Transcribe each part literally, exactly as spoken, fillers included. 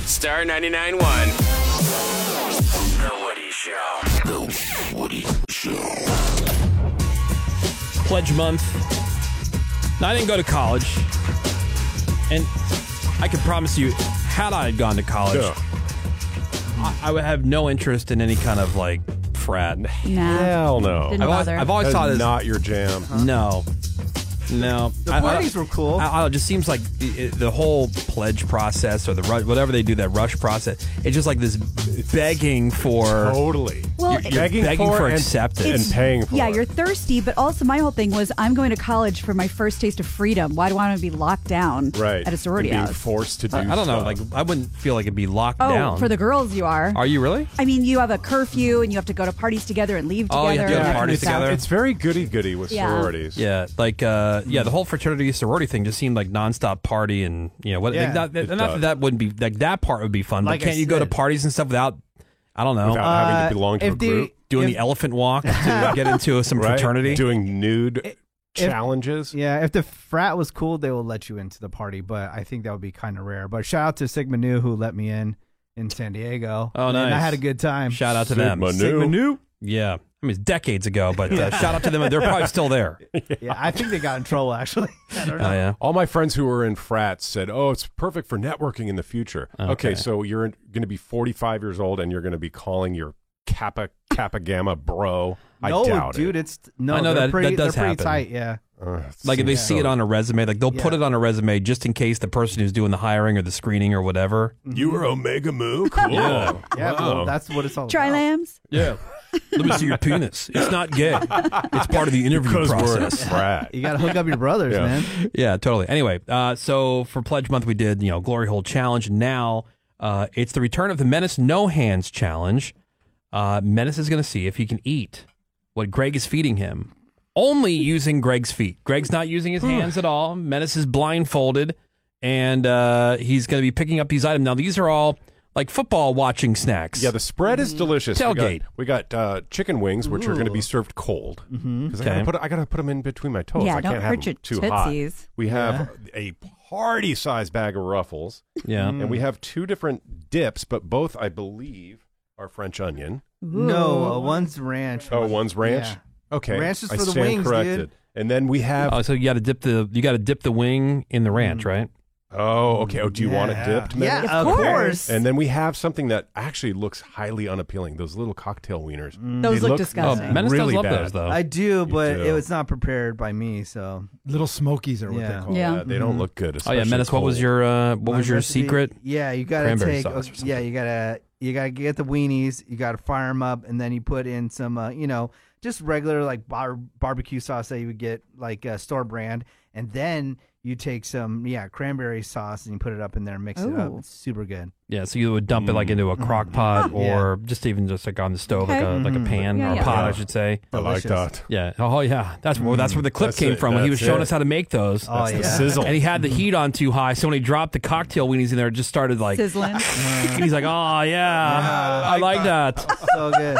Star ninety-nine point one. The Woody Show. The Woody Show. Pledge month. Now, I didn't go to college. And I can promise you, had I gone to college, Yeah. I, I would have no interest in any kind of, like, frat. Nah. Hell no. Didn't I've always, bother. I've always That's thought it's not your jam. no, no. The I- I- parties were cool. I, I, it just seems like the, the whole pledge process or the ru- whatever they do, that rush process, it's just like this begging for Totally. Well, you're, you're Begging begging, for for and- acceptance. and paying for yeah, it. you're thirsty, but also my whole thing was I'm going to college for my first taste of freedom. Why do I want to be locked down Right. at a sorority And being house? forced to do I, I don't know. stuff. Like, I wouldn't feel like it'd be locked Oh, down. for the girls you are. Are you really? I mean, you have a curfew and you have to go to parties together and leave Oh, you together. have to go to and that parties kind of together? stuff. It's very goody-goody with Yeah. sororities. Yeah, like uh, yeah, the whole fraternity sorority thing just seemed like nonstop party, and you know what? Yeah, like, not, it not does. that that wouldn't be like that part would be fun. Like but I can't you go to said. parties and stuff without? I don't know, Without having Uh, to belong to a if the- group. doing if- the elephant walk to get into some Right? fraternity. Doing nude If- challenges. Yeah, if the frat was cool, they will let you into the party, but I think that would be kind of rare. But shout out to Sigma Nu who let me in in San Diego. Oh, And I nice. had a good time. Shout out to Sigma them. Nu. Sigma Nu. Yeah, I mean it's decades ago, but uh, shout out to them. They're probably still there. Yeah, I think they got in trouble actually. I don't know. Oh yeah. All my friends who were in frats said, "Oh, it's perfect for networking in the future." Okay, Okay. so you're going to be forty-five years old and you're going to be calling your Kappa Kappa Gamma bro. I no, doubt dude, it. it's no. I know they're that- pretty, that does they're happen. pretty tight. Yeah. Uh, Like if they seems see it so- on a resume, like they'll put Yeah. it on a resume just in case the person who's doing the hiring or the screening or whatever. You were Omega Moo? Cool. Yeah. Yeah, Wow. well, that's what it's all Try about. lambs. Yeah. Let me see your penis. It's not gay. It's part of the interview Because we're in a process. frat. You got to hook up your brothers, Yeah. man. Yeah, totally. Anyway, uh, so for Pledge Month, we did, you know, Glory Hole Challenge. Now uh, it's the return of the Menace No Hands Challenge. Uh, Menace is going to see if he can eat what Greg is feeding him, only using Greg's feet. Greg's not using his hands at all. Menace is blindfolded, and uh, he's going to be picking up these items. Now, these are all like football watching snacks. Yeah, the spread is delicious. Tailgate. We got, we got uh, chicken wings, which are going to be served cold. Because I Okay. gotta put I gotta put them in between my toes. Yeah, I don't can't have hurt them your too hot. tootsies. We have a party-sized bag of Ruffles, Yeah. and we have two different dips, but both I believe are French onion. No, uh, one's ranch. Oh, one's ranch. Yeah. Okay, Ranch is I for the stand wings, corrected. dude. And then we have. Oh, so you got to dip the you got to dip the wing in the ranch, right? Oh, okay. Oh, do you want it Yeah. dipped? Yeah, Menace? of Of course. course. And then we have something that actually looks highly unappealing. Those little cocktail wieners. Those They look Oh, disgusting. Menace really does love bad. those though. I do, but do. it was not prepared by me, so Little Smokies are what Yeah. they're called. Yeah. They don't look good. oh yeah, especially Menace. What was cold. your uh, what My was your recipe- secret? Yeah, you gotta cranberry take. sauce or okay, something? yeah, you gotta you gotta get the weenies. You gotta fire them up, and then you put in some, uh, you know, just regular like bar- barbecue sauce that you would get like uh, store brand, and then you take some yeah cranberry sauce and you put it up in there and mix it up. Ooh. It's super good. Yeah, so you would dump it like into a crock pot Mm-hmm. Yeah. or just even just like on the stove, like a Okay. like a Mhm. pan Yeah, or a yeah. pot, I Yeah. should say. I like Delicious. that. Yeah. Oh yeah, that's well, that's where the clip That's came it. from when he was That's showing it. us how to make those. Oh That's yeah, the sizzle. And he had the heat on too high, so when he dropped the cocktail weenies in there, it just started like Sizzling. he's like, oh yeah, I like that. so good.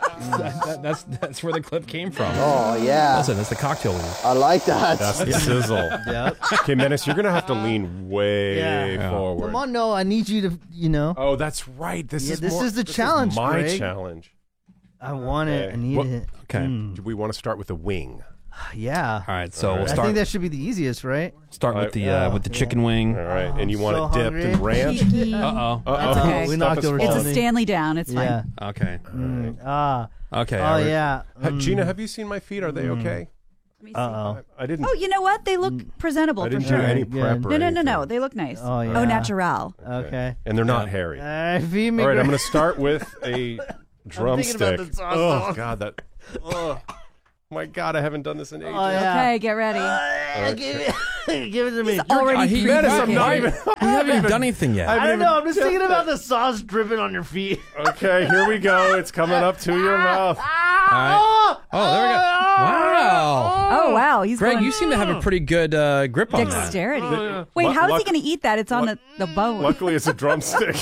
That- That's that's where the clip came from. Oh, yeah. Listen, that's the cocktail weenies. I like that. That's the sizzle. Yep. Okay, Menace, you're gonna have to lean way Yeah. forward. Come on, no, I need you to, you know, Oh, that's right. This Yeah, is this more- is the challenge, my Greg. challenge. I want it. Okay. I need What- it. Okay. Mm. Do we want to start with the wing? Yeah. All right, so All we'll right. I start think that should be the easiest, right? start with the Yeah. uh, with the chicken wing. All right, and you want so it dipped in hungry. ranch? Cheeky. Uh oh. Uh-oh. That's okay. We Stuff knocked is over It's a falling. Stanley down. It's fine. Yeah. Okay. Mm. Ah. Okay. Oh all right. yeah. Ha- Mm. Gina, have you seen my feet? Are they okay? Let me see. Uh oh. I, I didn't. Oh, you know what? They look presentable I for didn't sure. do any Good. prep. or No, no, no, no. anything. They look nice. Oh, yeah. Au natural. Okay. And they're not hairy. All right, feed me. All right, I'm Greg. going to start with a drumstick. the sauce Oh now. God, that. Oh my God, I haven't done this in ages. Oh, yeah. Okay, get ready. Uh, give, it, give it to me. He's already Uh, he- Menace, I'm pre-cooking. not even. You haven't even done anything yet. I don't know. I'm just Yeah. thinking about the sauce dripping on your feet. Okay, here we go. It's coming up to your mouth. All right. Oh, Oh, there we go. Wow. Oh, wow. He's Greg, going you seem to have a pretty good uh, grip on that. dexterity. Uh, Wait, luck- how is he luck- going to eat that? It's on the, the bone. Luckily, it's a drumstick.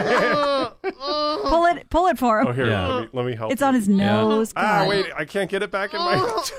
Pull it, pull it for him. Oh, here, Yeah. let, me, let me help. It's you. on his nose. Ah, God. wait, I can't get it back in my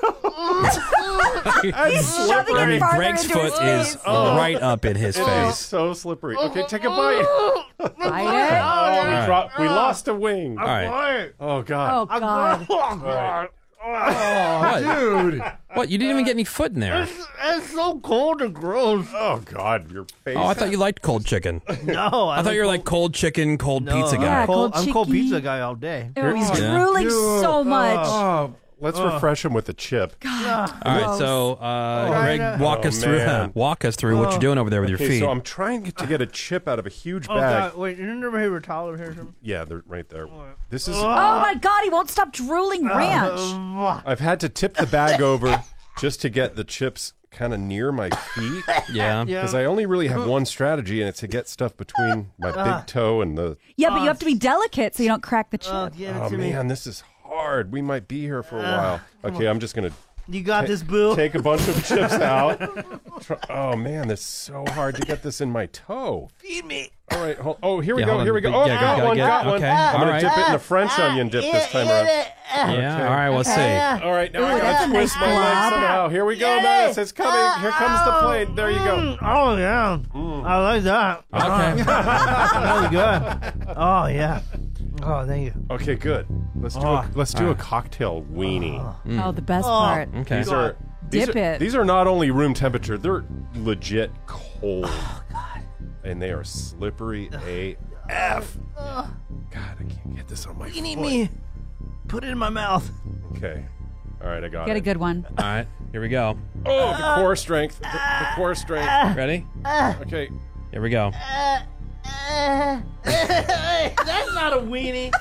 He's shoving I it mean, farther Greg's into foot his is face. right up in his It's face. so slippery. Okay, take a bite. Bite it. Oh, we, right. dropped, we lost a wing. All right. Oh, God. Oh, God. What? Dude. What? You didn't even get any foot in there. It's so cold and gross. Oh, God, your face. Oh, I thought you liked cold chicken. No, I thought you were like cold chicken, cold pizza I'm guy. Yeah, cold, cold I'm cold chicky. pizza guy all day. Oh, he's Yeah. drooling so much. Oh, let's refresh him with a chip. All right, so uh, Greg, walk Oh, us through. man. Walk us through what you're doing over there with your Okay, feet. so I'm trying to get a chip out of a huge Oh, bag. God, wait, you never hear a towel here? Something? Yeah, they're right there. This is. Oh, my God. He won't stop drooling ranch. I've had to tip the bag over just to get the chips kind of near my feet yeah. because I only really have one strategy, and it's to get stuff between my big toe and the. Yeah, but you have to be delicate so you don't crack the chip. Oh, give it Oh to me. man, this is hard. We might be here for a while. Okay, I'm just gonna You got this, boo. take a bunch of chips out. Try- Oh man, this is so hard to get this in my toe. Feed me. All right, hold, oh here we Yeah, go, hold on. here we go. Yeah, Oh, go- got gotta one, get- got one. okay, I'm all gonna right. dip it in the French onion dip this time around. Yeah. All right. We'll see. All right, now I Ooh, that's gotta a twist nice my leg blob. somehow. Here we go, Menace. It's coming. Here comes the plate. There you go. Oh, yeah. I like that. Okay. Really good. Oh, yeah. Oh, thank you. Okay, good. Let's do Oh. a, let's do a cocktail weenie. Oh, the best part. Okay. These are these Dip are, it. These are not only room temperature; they're legit cold. Oh God! And they are slippery A F. God, I can't get this on my You need foot. me. Put it in my mouth. Okay. All right, I got Get it. a good one. All right. Here we go. Oh, the core strength. The, the core strength. Ready? Okay. Here we go. That's not a weenie.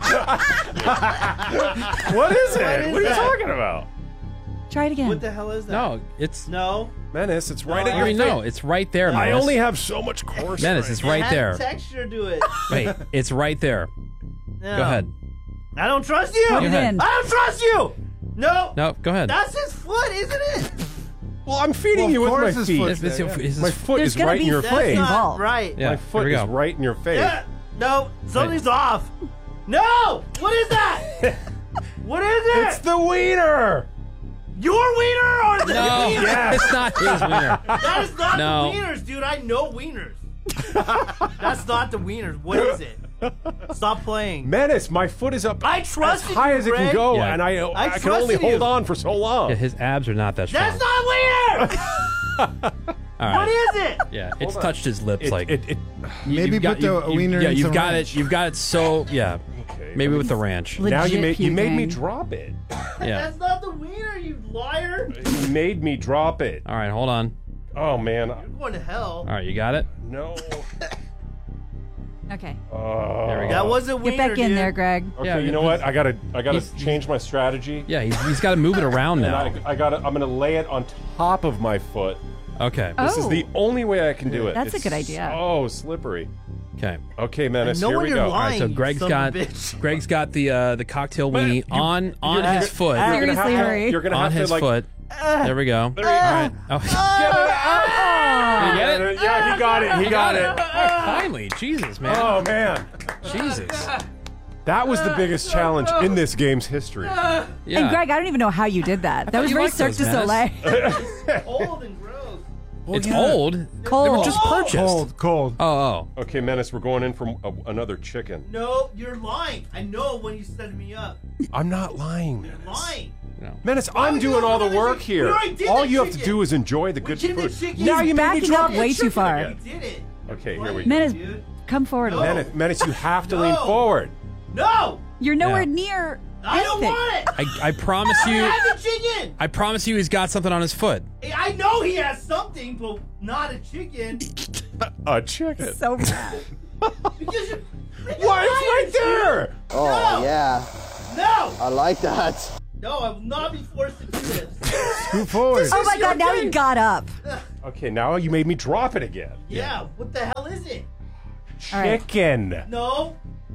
What is it? is What are you that? talking about? Try it again. What the hell is that? No, it's. No. Menace, it's right No, at I your mean, feet. no, it's right there, I Menace. only have so much core strength. Menace, it's right Add there. texture to it. Wait, it's right there. No. Go ahead. I don't trust you. Put it ahead. in. I don't trust you. No. No, go ahead. That's his foot, isn't it? Well, I'm feeding Well, you of with course my his feet. foot's It's- it's- it's- My foot There's is gonna right in be your That's face. Not involved. right. Yeah, My here foot we is go. right in your face. Yeah. No, something's off. No. What is that? What is it? It's the wiener. Your wiener or the No, wiener? it's not his wiener. That is not No. the wieners, dude. I know wieners. That's not the wieners. What is it? Stop playing. Menace, my foot is up I as trusted high you, as it can Greg. go, Yeah. and I I I, can only trusted hold you. on for so long. Yeah, his abs are not that strong. That's not wieners. All right. What is it? Yeah, it's on. touched his lips It, like. it, it, you- Maybe you've got, put the you- you- wiener Yeah, in you've some got ranch. it. You've got it. So yeah, okay. maybe with the ranch. now you Legit made you made me puking. drop it. Yeah. That's not the wiener, you liar. You made me drop it. All right, hold on. Oh man, You're going to hell. All right, you got it. no. Okay. Oh. There we go. That was a wiener, Get back in dude. there, Greg. Okay, Yeah, you know what? I gotta I gotta He's- change my strategy. Yeah, he's, he's got to move it around And now. I, I gotta I'm gonna lay it on top of my foot. Okay. Oh. This is the only way I can do it. That's a It's good idea. So slippery. Okay. Okay, Menace, I know here when we you're go. All right, lying. so you Greg's son got of a bitch. Greg's got the uh, the cocktail weenie you- on on you're- his foot. You're gonna have Seriously, to, hurry. You're gonna on have his to like foot. There we go. There you- All right. Oh, you get it? Yeah, he got it. He got it. Oh, finally, Jesus, man. Oh man, Jesus. that was the biggest challenge in this game's history. Yeah. And Greg, I don't even know how you did that. That thought was you very liked Cirque those, du Menace. Soleil. Old and gross. It's old. They were Cold. just purchased. Cold, cold. Oh, oh. Okay, Menace, we're going in for a, another chicken. No, you're lying. I know when you set me up. I'm not lying, You're Menace. lying. No. Menace, Why I'm would you doing all the wanna work do- here. we already did All the you have to chicken. do is enjoy the We good did the food. chicken. Now He's you made me backing drop up the way too chicken far. again. We did it. Okay, You're here we playing, go. Menace, dude. come forward a No. little. Menace, Menace, you have to No. lean forward. No, You're nowhere Yeah. near. I don't anything. want it. I, I promise I you. have the chicken. I promise you, he's got something on his foot. I know he has something, but not a chicken. A chicken. So bad. Because you. Why? It's right there. Oh, No. yeah. No, I like that. no, I will not be forced to do this. Scoot forward. Oh my God! Now he got up. Okay, now you made me drop it again. Yeah, what the hell is it? All right. Chicken. No,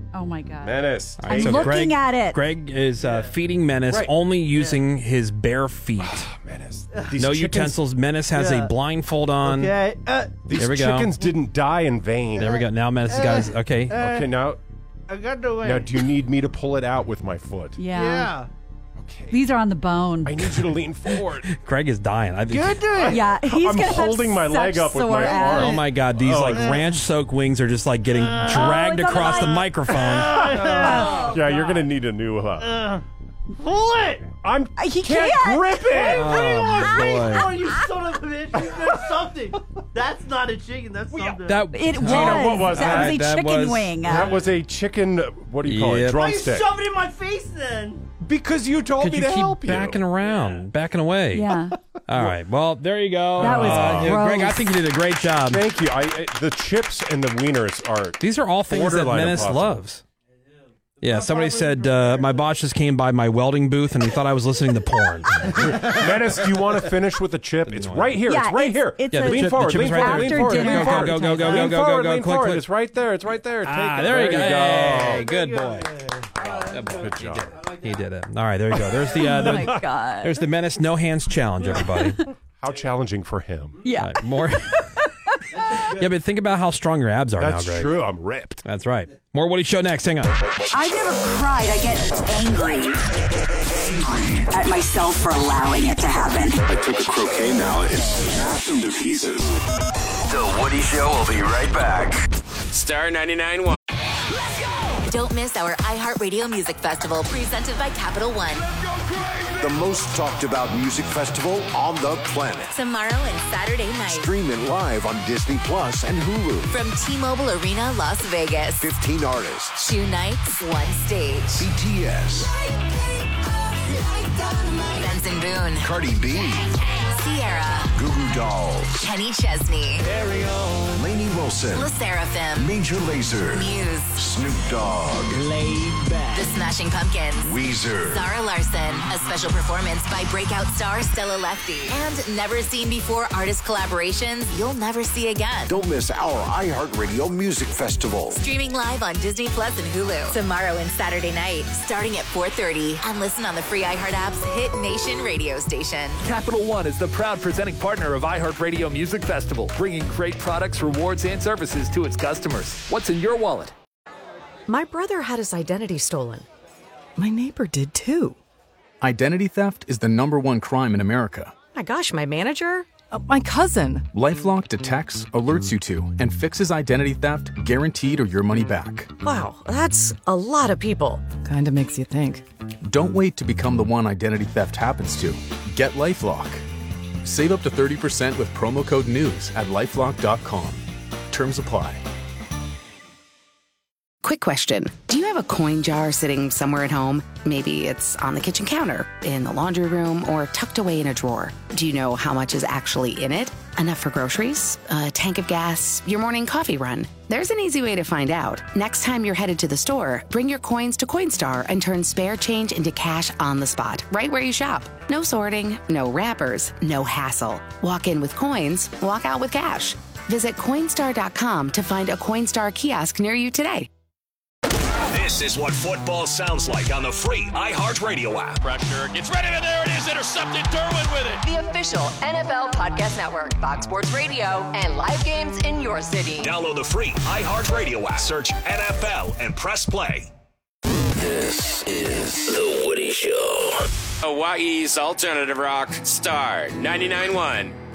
Oh my god. Menace. All right, I'm so looking Greg, at it. Greg is uh, feeding Menace Right. only using his bare feet. Menace. These No chickens, utensils. Menace has Yeah. a blindfold on. Okay. Uh, These There we go. chickens didn't die in vain. There we go. Now Menace has got his. Okay. Okay, now, I got the way. now do you need me to pull it out with my foot? Yeah. Yeah. Okay. These are on the bone. I need you to lean forward. Greg is dying. I think. Good day. yeah, he's I'm gonna have holding my such leg up with sore my abs. arm. Oh my God! These Oh, like yeah. ranch-soaked wings are just like getting dragged it's on the across the mic. microphone. Yeah, you're gonna need a new. Uh, Pull it. I'm. He can't, can't. grip it. Oh, boy. Oh, you son of a bitch. There's something. That's not a chicken. That's something. That It was. Gina, what was that? that? was a That chicken was- wing. That was a chicken. What do you call Yep. it? Why you Drumstick. shove it in my face then? Because you told Could me you to keep help you. backing around, backing away? yeah. All right. Well, there you go. That was Uh, yeah, Greg, I gross. think you did a great job. Thank you. I, I the chips and the wieners are. These are all things that Borderline Menace impossible. loves. Yeah, somebody said uh, my boss just came by my welding booth and he thought I was listening to porn. Menace, do you want to finish with the chip? It's right here. Yeah, it's right it's- here. it's Yeah, the lean chip- the forward. chip Lean is right forward. there. Lean After forward. dinner. Lean Go, forward. go, go, go, Lean go, go, forward, go, lean click, forward. click. It's right there. It's right there. Take Ah, it. there you go. you Hey, go. good boy. Good job. He did it. All right, there you go. There's the uh, Oh there's, my god. there's the Menace no hands challenge, everybody. How challenging for him. yeah. All right, more. Yeah, but think about how strong your abs are That's now, Greg. true. I'm ripped. That's right. More Woody Show next. Hang on. I've never cried. I get angry at myself for allowing it to happen. I took a croquet mallet and smashed them to pieces. The Woody Show will be right back. Star ninety-nine point one. Don't miss our iHeartRadio Music Festival presented by Capital One. The most talked about music festival on the planet. Tomorrow and Saturday night Stream it live on Disney Plus and Hulu. from T-Mobile Arena, Las Vegas. fifteen artists. Two nights, one stage. B T S, Benson Boone, Cardi B, Sierra, Goo Goo Dolls, Kenny Chesney, Lainey Wilson, La Seraphim, Major Lazer, Muse, Snoop Dogg, The Smashing Pumpkins, Weezer. Zara Larson, a special performance by breakout star Stella Lefty, and never seen before artist collaborations you'll never see again. Don't miss our iHeartRadio Music Festival. Streaming live on Disney Plus and Hulu tomorrow and Saturday night, starting at four thirty, and listen on the free iHeart app's Hit Nation radio station. Capital One is the proud presenting partner of iHeartRadio Music Festival, bringing great products, rewards, and services to its customers. What's in your wallet? My brother had his identity stolen. My neighbor did too. Identity theft is the number one crime in America. My gosh, my manager? Uh, my cousin. LifeLock detects, alerts you to, and fixes identity theft guaranteed or your money back. Wow, that's a lot of people. Kinda makes you think. Don't wait to become the one identity theft happens to. Get LifeLock. Save up to thirty percent with promo code NEWS at lifelock dot com. Terms apply. Quick question. Do you have a coin jar sitting somewhere at home? Maybe it's on the kitchen counter, in the laundry room, or tucked away in a drawer. Do you know how much is actually in it? Enough for groceries? A tank of gas? Your morning coffee run? There's an easy way to find out. Next time you're headed to the store, bring your coins to Coinstar and turn spare change into cash on the spot, right where you shop. No sorting, no wrappers, no hassle. Walk in with coins, walk out with cash. Visit Coinstar dot com to find a Coinstar kiosk near you today. This is what football sounds like on the free iHeartRadio app. Pressure gets ready, and there it is, intercepted. Derwin with it. The official N F L Podcast Network, Fox Sports Radio, and live games in your city. Download the free iHeartRadio app. Search N F L and press play. This is The Woody Show. Hawaii's alternative rock, Star ninety-nine point one.